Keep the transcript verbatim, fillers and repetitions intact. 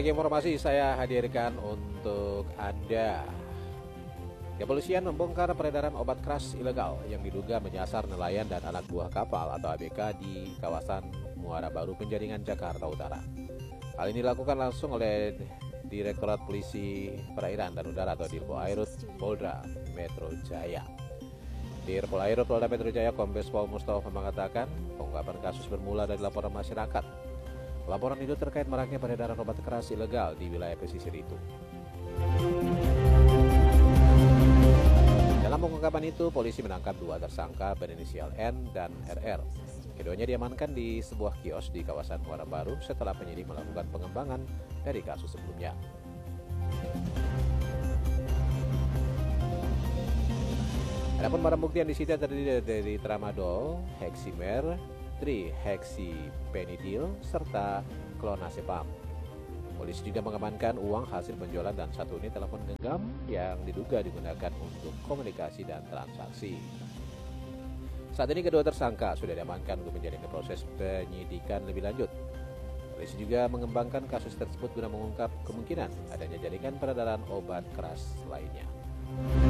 lagi informasi saya hadirkan untuk Anda. Kepolisian membongkar peredaran obat keras ilegal yang diduga menyasar nelayan dan anak buah kapal atau A B K di kawasan Muara Baru, Penjaringan, Jakarta Utara. Hal ini dilakukan langsung oleh Direktorat Polisi Perairan dan Udara atau Dirpolairut Polda Metro Jaya. Dirpolairut Polda Metro Jaya Kombes Pol Mustafa mengatakan pengungkapan kasus bermula dari laporan masyarakat. Laporan itu terkait maraknya peredaran obat keras ilegal di wilayah pesisir itu. Dalam pengungkapan itu, polisi menangkap dua tersangka berinisial N dan R R. Keduanya diamankan di sebuah kios di kawasan Muara Baru setelah penyidik melakukan pengembangan dari kasus sebelumnya. Adapun barang bukti yang disita terdiri dari tramadol, heximer, trihexypenidil, serta clonazepam. Polisi juga mengamankan uang hasil penjualan dan satu unit telepon genggam yang diduga digunakan untuk komunikasi dan transaksi. Saat ini kedua tersangka sudah diamankan untuk menjalani proses penyidikan lebih lanjut. Polisi juga mengembangkan kasus tersebut guna mengungkap kemungkinan adanya jaringan peredaran obat keras lainnya.